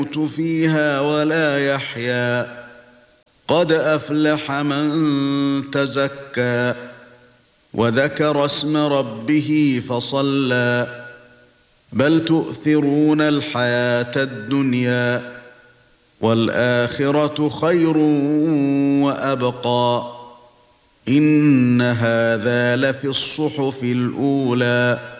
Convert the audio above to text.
فيها ولا يحيا قد أفلح من تزكى وذكر اسم ربه فصلى بل تؤثرون الحياة الدنيا والآخرة خير وأبقى إن هذا لفي الصحف الأولى